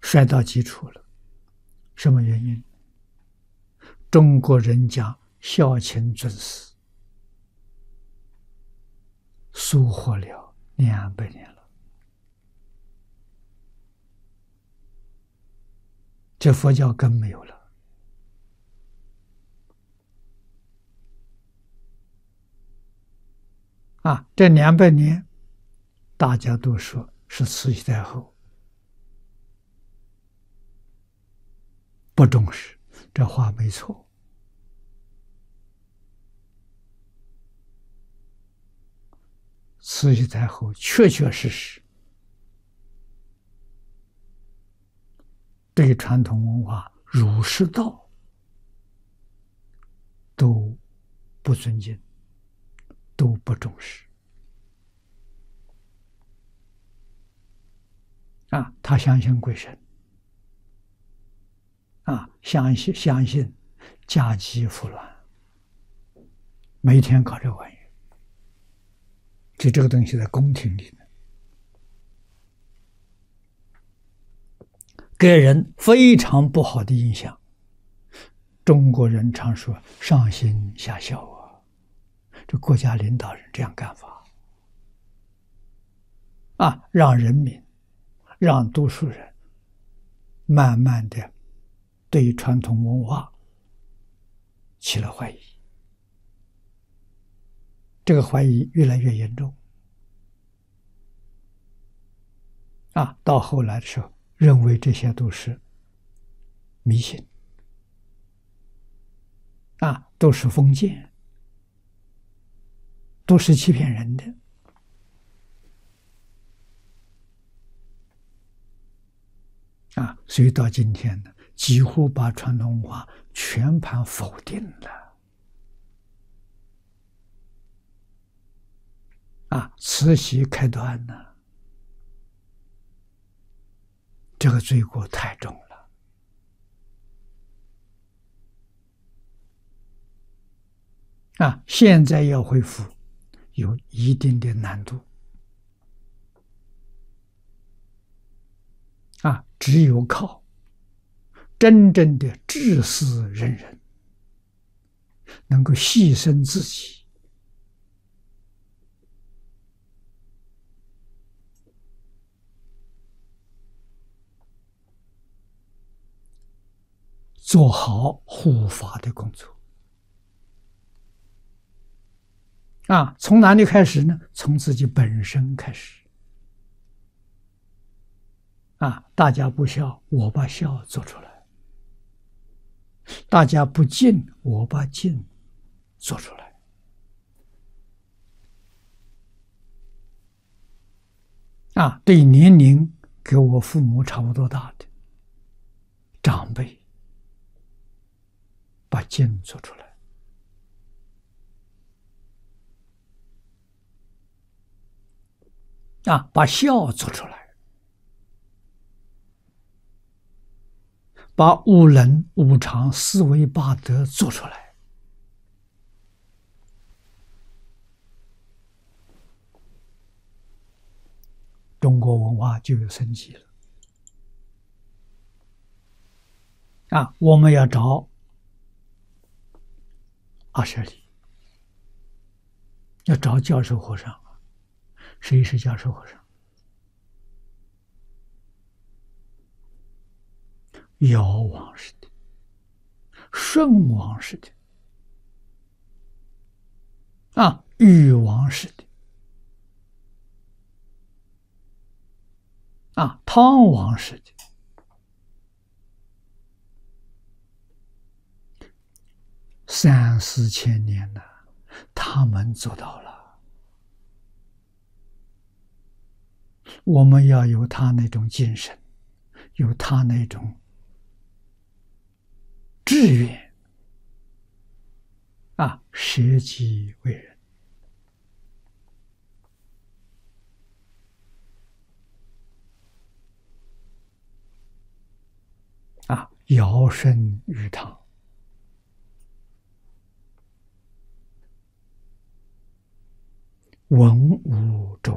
摔到基础了。什么原因？中国人讲孝亲尊师，疏忽了200年了。这佛教根没有了。这200年，大家都说是慈禧太后不重视，这话没错。慈禧太后确确实实对传统文化、儒释道都不尊敬，都不重视。他相信鬼神，相信家鸡服卵，每天搞这玩意儿，就这个东西在宫廷里面，给人非常不好的印象。中国人常说上行下效这国家领导人这样干法让人民、让多数人慢慢的对传统文化起了怀疑，这个怀疑越来越严重到后来的时候，认为这些都是迷信都是封建，都是欺骗人的所以到今天呢，几乎把传统文化全盘否定了慈禧开端呢，这个罪过太重了现在要恢复有一定的难度只有靠真正的至死仁人，能够牺牲自己，做好护法的工作从哪里开始呢？从自己本身开始大家不孝，我把孝做出来；大家不敬，我把敬做出来对年龄跟我父母差不多大的长辈，把敬做出来把孝做出来，把五伦、五常、四维八德做出来，中国文化就有生机了我们要找阿舍利，要找教授和尚。谁是教授和尚？尧王是的，舜王是的禹王是的汤王是的，3、4千年了，他们做到了。我们要有他那种精神，有他那种志愿舍己为人尧舜禹汤，文武周。